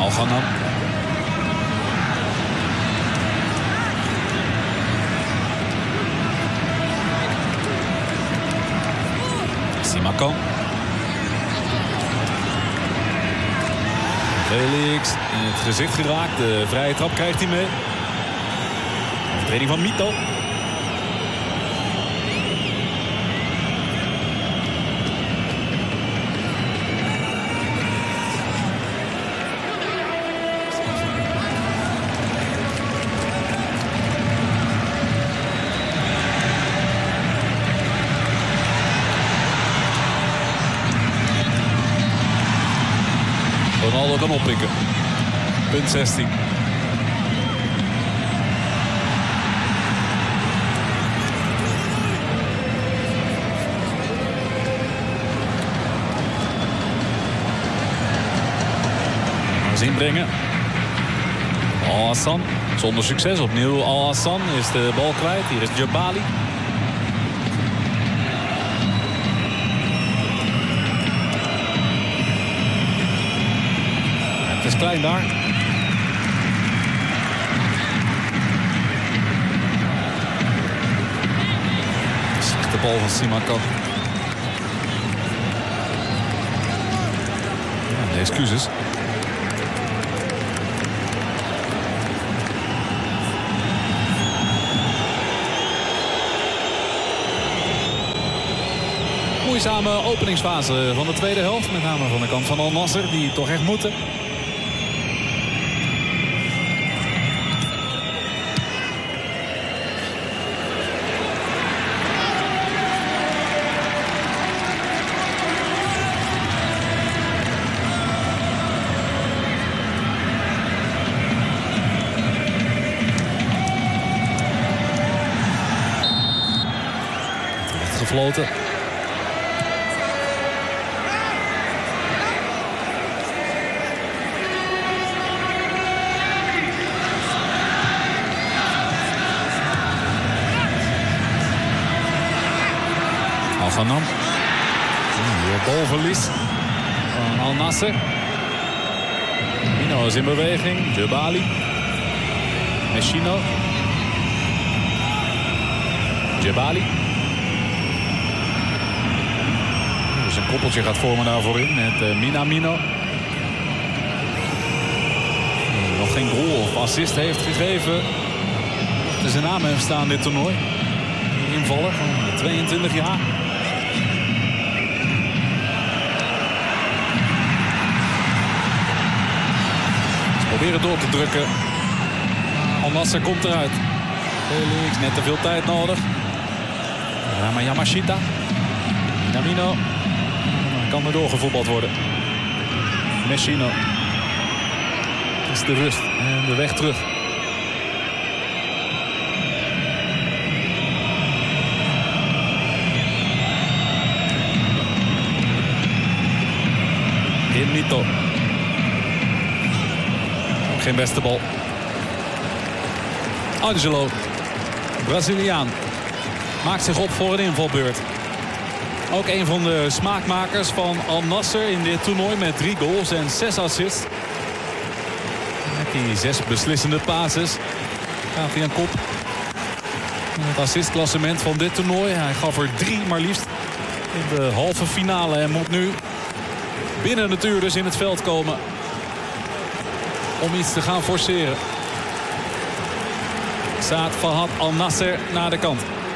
Al-Ghanam. Simakan. Felix in het gezicht geraakt. De vrije trap krijgt hij mee. Training van Mito. Ronaldo kan oppikken. Punt 16. Inbrengen. Al-Hassan zonder succes. Opnieuw Al-Hassan is de bal kwijt. Hier is Djabali. Het is klein daar. Slechte bal van Simakan. Ja, excuses. Moeizame openingsfase van de tweede helft. Met name van de kant van Al Nassr, die toch echt moeten. Terecht gefloten. Al-Ghanam. Balverlies van Al Nassr. Mino is in beweging. Djabali. Messino. Djabali. Dus een koppeltje gaat vormen daarvoor in met Minamino. Nog geen goal of assist heeft gegeven. Dat is zijn naam heeft staan dit toernooi. Invaller van 22 jaar. Proberen door te drukken. Al Nassr komt eruit. Felix, net te veel tijd nodig. Maar Yamashita. Minamino. Kan er doorgevoetbald worden. Messino. Het is de rust en de weg terug. In Mito. Geen beste bal. Angelo, Braziliaan, maakt zich op voor een invalbeurt. Ook een van de smaakmakers van Al Nassr in dit toernooi met 3 goals en 6 assists. Met die 6 beslissende passes gaat hij aan kop. In het assistklassement van dit toernooi. Hij gaf er 3 maar liefst in de halve finale en moet nu binnen het uur dus in het veld komen om iets te gaan forceren. Saad Fahad Al Nassr naar de kant.